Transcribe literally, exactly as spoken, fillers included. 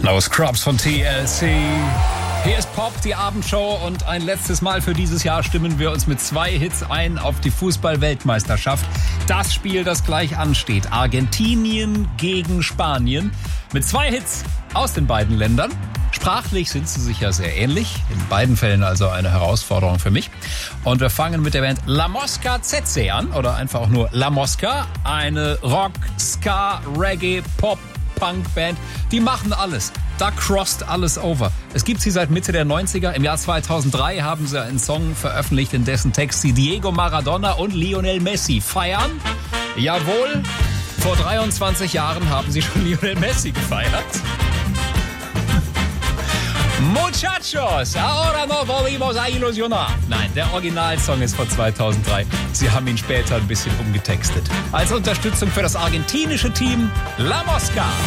No Scrubs von T L C. Hier ist Pop, die Abendshow, und ein letztes Mal für dieses Jahr stimmen wir uns mit zwei Hits ein auf die Fußball-Weltmeisterschaft. Das Spiel, das gleich ansteht. Argentinien gegen Spanien. Mit zwei Hits aus den beiden Ländern. Sprachlich sind sie sich ja sehr ähnlich. In beiden Fällen also eine Herausforderung für mich. Und wir fangen mit der Band La Mosca Tsetse an. Oder einfach auch nur La Mosca. Eine Rock, Ska, Reggae, Pop, Punk-Band. Die machen alles. Da crossed alles over. Es gibt sie seit Mitte der neunziger. Im Jahr zweitausenddrei haben sie einen Song veröffentlicht, in dessen Text sie Diego Maradona und Lionel Messi feiern. Jawohl, vor dreiundzwanzig Jahren haben sie schon Lionel Messi gefeiert. Muchachos, ahora no volvimos a ilusionar. Nein, der Originalsong ist von zweitausenddrei. Sie haben ihn später ein bisschen umgetextet. Als Unterstützung für das argentinische Team La Mosca.